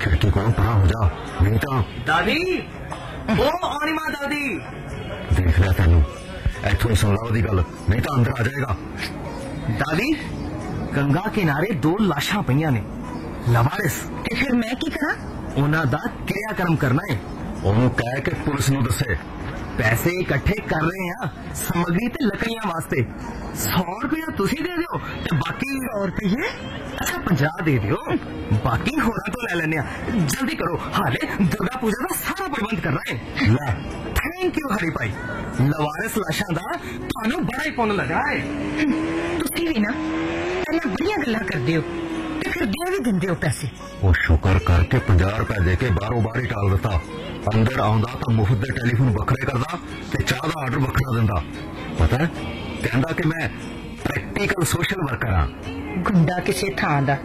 खिड़की को परा हो जा, नहीं तो दादी ओ आनी मां दादी देख लिया तेन इथों ही सुन ला ओदी गल, नहीं तो अंदर आ जाएगा। दादी गंगा किनारे दो लाशां पईयां ने लवारिस, ते फिर मैं की करा? उन्हां दा क्रियाक्रम करना है। ओनू कह के पुलिस नू दसे पैसे इकट्ठे कर रहे हैं सामग्री ते लकड़ियां वास्ते। 100 रुपया तुसी दे दियो ते बाकी 100 रुपये अच्छा 50 दे दियो, बाकी होरा तो ले लेने। जल्दी करो, हाले दुर्गा पूजा का सारा प्रबंध कर रहे हैं। ला थैंक यू हरी भाई, लवारिस लाशां दा तुहानू बड़ा ही पुण्य लगा है। तुसी भी ना पहला बड़ियां गल्लां करदे हो ते फिर दे भी दिंदे हो पैसे। वो शुक्र करके 50 रुपए देके बारों बार ही टाल दिता। अंदर आउंदा तो मुफ्त दे टेलीफोन बखरे करदा ते चाह दा आर्डर बखरा दिंदा। पता है कहंदा कि मैं प्रैक्टिकल सोशल वर्कर हां। गुंडा किसे थां दा।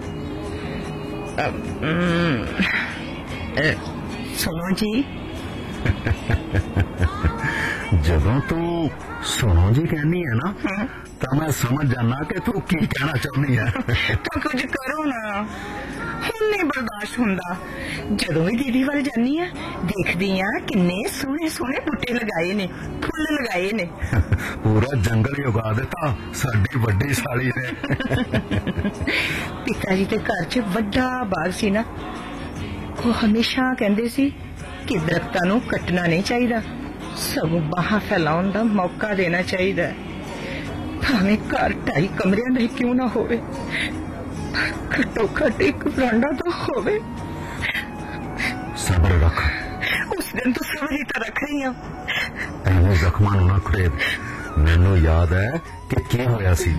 सुनो जी जदों तू सुनो जी कहनी है ना तो मैं समझ जाना कि तू की कहना चाहनी है। तो कुछ करो ना, हुण नहीं बर्दाश्त हुंदा। जदों भी दीदी वाल जानी है देखदी आ किन्ने सोहने सोहने बूटे लगाए ने, फुल लगाए ने। पूरा जंगल ही उगा दिता साडी वड्डी साली ने। पिता जी दे घर च वड्डा बाग सी ना, वो हमेशा कहंदे सी कि दरख्तां नूं कटना नहीं चाहिदा, सगों बाहां फैलाउण दा मौका देना चाहिदा। भावें घर 2.5 कमरियां दा क्यों ना होवे, घट्टो घट्ट एक बरांडा तो होवे। सब्र रख, उस दिन तो सब्र ही तो रख रही हूं। एवें जख्मां नूं ना खरेद। मैनू याद है कि क्या होया सी।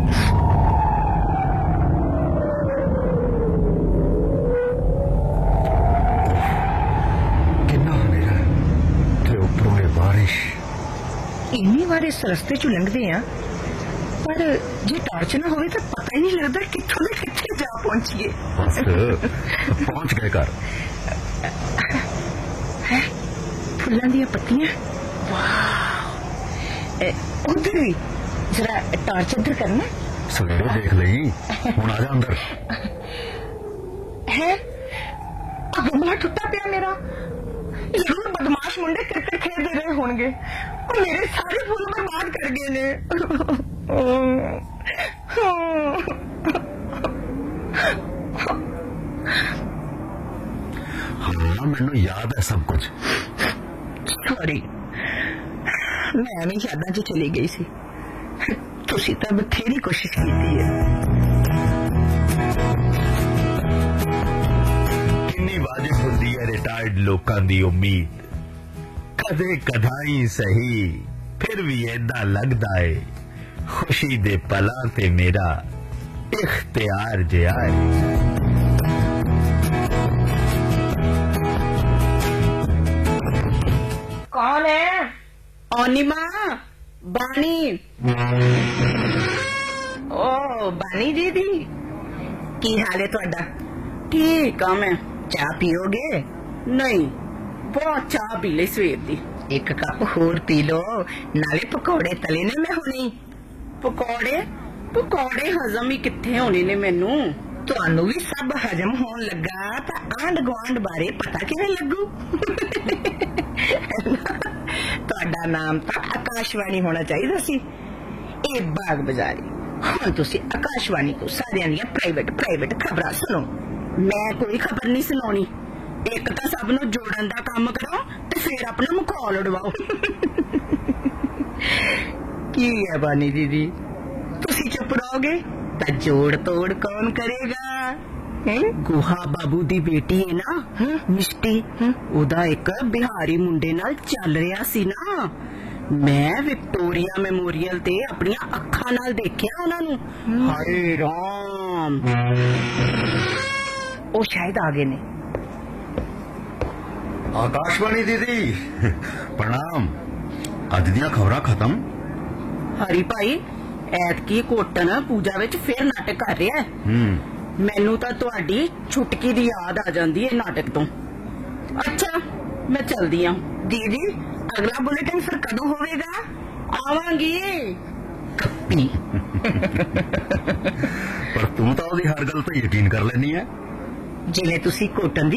किन्ना हनेरा ते उपरों ये बारिश। इन्नी बार इस रस्ते चो लंघदे आ, पर जे टार्च ना होवे तो पता ही नहीं लगता कित्थों दे कित्थे जा पहुंचीए। बस पहुंच गए घर। है फुल्लां दी पत्तियां, उधर भी जरा टार्च इधर करना। सवेरे देख लई, हुण आ जा अंदर। है गमला टुटा पिया मेरा। जरूर बदमाश मुंडे क्रिकेट खेलते रहे होंगे और मेरे सारे फूल बर्बाद कर गए ने। हाँ मैनू याद है सब कुछ। सॉरी, मैं एवं यादां च चली गई सी। तुसी तां बथेरी कोशिश की है। किन्नी वाजिब हुंदी है रिटायर्ड लोकां दी उम्मीद। कदे कदाई सही फिर भी ऐदा लगदा है खुशी दे पलां ते मेरा इख्तियार जे आए। कौन है? ओनी मां, बानी। ओ बानी दीदी, की हाल है तुहाडा? ठीक आ मैं। चाह पियोगे? नहीं, बहुत चाह पी ली सवेर दी। एक कप होर पी लो, नाले पकौड़े तले ने मैं हुणी। पकौड़े पकौड़े हजम ही कित्थे होने ने मैनू। ਤੁਹਾਨੂੰ भी सब हजम होन लगा तो आंड गुआंढ बारे पता किवें लगू? ਤੁਹਾਡਾ नाम तो आकाशवाणी होना चाहिए सी। ए बाग बाजारी हुण तुसी आकाशवाणी तो सारियां दियां प्राइवेट खबरां सुनो। मैं कोई खबर नहीं सुनानी। एक तो सब नूं जोड़न दा काम करो ते फिर अपना मखौल उड़वाओ। की है बानी दीदी, तुसी चुप रहोगे तो जोड़ तोड़ कौन करेगा? गुहा बाबू दी बेटी है ना मिष्टी, ओदा एक बिहारी मुंडे नाल चल रहा सी ना। मैं विक्टोरिया मेमोरियल ते अपनियां अखां नाल देखिया उन्हां नूं। हाय राम, ओ शायद आ गए ने। आकाशवाणी दीदी प्रणाम। अज दियां खबरां खत्म। हरी भाई ऐतकी कोटन पूजा विच फिर नाटक कर रहा है। मैनू तो तुहाडी छुटकी दी याद आ जांदी है नाटक तो। अच्छा मैं चलदी हां। दीदी अगला बुलेटिन फिर कदों होवेगा? आवांगी। कप्पी। पर तू तो हर गल तो यकीन कर लेनी है। जिवें तुसी कोटन दी